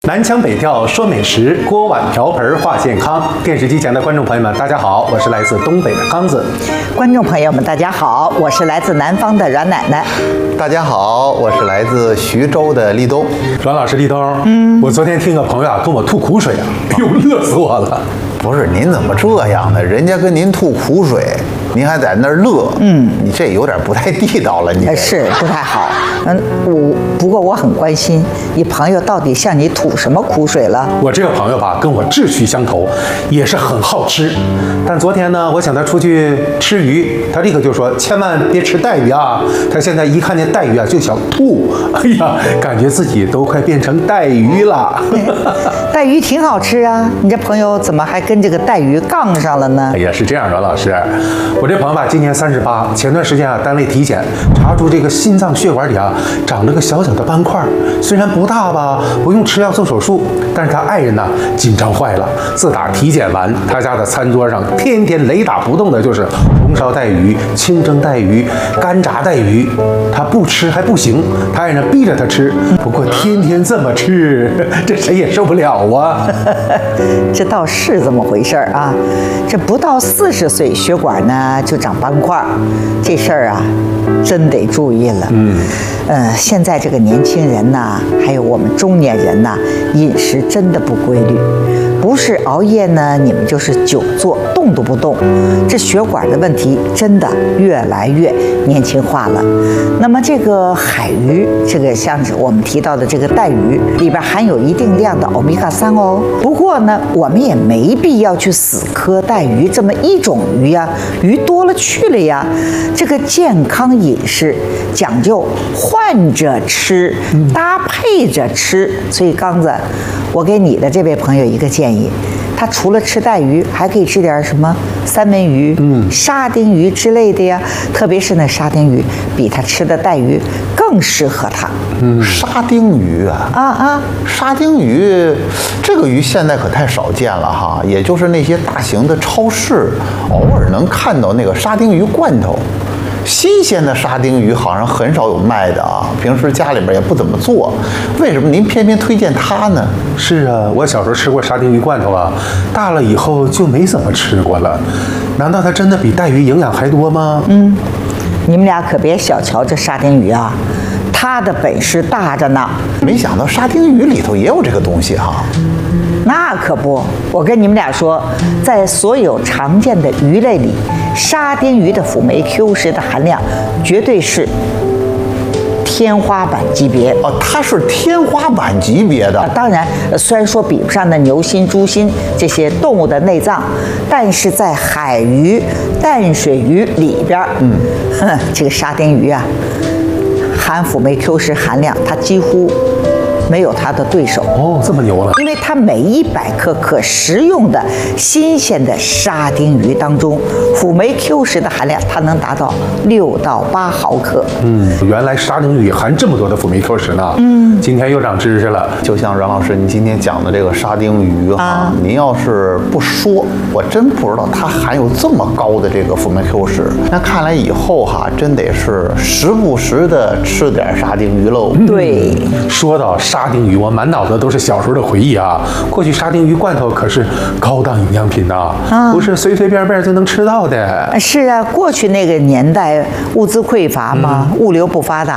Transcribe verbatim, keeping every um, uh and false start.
南腔北调说美食，锅碗瓢盆话健康。电视机前的观众朋友们，大家好，我是来自东北的刚子。 观众朋友们，大家好，我是来自南方的阮奶奶。 大家好，我是来自徐州的立冬。 阮老师，立冬，嗯，我昨天听个朋友啊跟我吐苦水啊，哎呦，乐死我了。 不是您怎么这样呢？人家跟您吐苦水，您还在那儿乐，嗯，你这有点不太地道了，你呃是不太好。嗯，我不过我很关心你朋友到底向你吐什么苦水了。 我这个朋友吧，跟我志趣相投，也是很好吃。但昨天呢，我请他出去吃鱼，他立刻就说千万别吃带鱼啊！他现在一看见带鱼啊就想吐，哎呀，感觉自己都快变成带鱼了。 带鱼挺好吃啊，你这朋友怎么还跟这个带鱼杠上了呢？ 哎呀，是这样，阮老师，我这朋友吧，今年三十八，前段时间啊，单位体检查出这个心脏血管里啊长了个小小的斑块，虽然不大吧，不用吃药做手术，但是他爱人呢紧张坏了。自打体检完，他家的餐桌上天天雷打不动的就是红烧带鱼、清蒸带鱼、干炸带鱼，他不吃还不行，他爱人逼着他吃，不过天天这么吃，这谁也受不了啊。 这倒是这么回事儿啊，这不到四十岁血管呢就长斑块，这事儿啊真得注意了。嗯，呃，现在这个年轻人呐，还有我们中年人呐，饮食真的不规律，不是熬夜呢，你们就是久坐，动都不动，这血管的问题真的越来越年轻化了。那么这个海鱼，这个像是我们提到的这个带鱼，里边含有一定量的欧米伽三哦。不过呢，我们也没必要去死磕带鱼这么一种鱼呀，鱼多了去了呀。这个健康饮食讲究换着吃，搭配着吃。所以刚子，我给你的这位朋友一个建议，他除了吃带鱼，还可以吃点什么三文鱼、嗯、沙丁鱼之类的呀。特别是那沙丁鱼，比他吃的带鱼更适合他。 嗯，沙丁鱼啊啊啊！ 沙丁鱼，这个鱼现在可太少见了哈，也就是那些大型的超市偶尔能看到那个沙丁鱼罐头。新鲜的沙丁鱼好像很少有卖的啊，平时家里边也不怎么做，为什么您偏偏推荐它呢？ 是啊，我小时候吃过沙丁鱼罐头啊，大了以后就没怎么吃过了。难道它真的比带鱼营养还多吗？ 嗯，你们俩可别小瞧这沙丁鱼啊，它的本事大着呢。 没想到沙丁鱼里头也有这个东西哈。 那可不，我跟你们俩说，在所有常见的鱼类里，沙丁鱼的辅酶 Q 十的含量绝对是天花板级别哦，它是天花板级别的。 啊，当然，虽然说比不上那牛心、猪心这些动物的内脏，但是在海鱼、淡水鱼里边，嗯，哼，这个沙丁鱼啊，含辅酶 Q 十含量，它几乎没有它的对手哦，这么牛了！ 因为它每一百克可食用的新鲜的沙丁鱼当中，辅酶 Q 十的含量它能达到六到八毫克。 嗯，原来沙丁鱼含这么多的辅酶 Q 十呢。嗯，今天又长知识了。 就像阮老师您今天讲的这个沙丁鱼哈、啊，您要是不说，我真不知道它含有这么高的这个辅酶 Q 十。那看来以后哈，真得是时不时的吃点沙丁鱼喽。 对， 嗯、说到沙。沙丁鱼，我满脑子都是小时候的回忆啊！过去沙丁鱼罐头可是高档营养品呐、啊，不是随随便便就能吃到的。 是啊，过去那个年代物资匮乏嘛，嗯、物流不发达。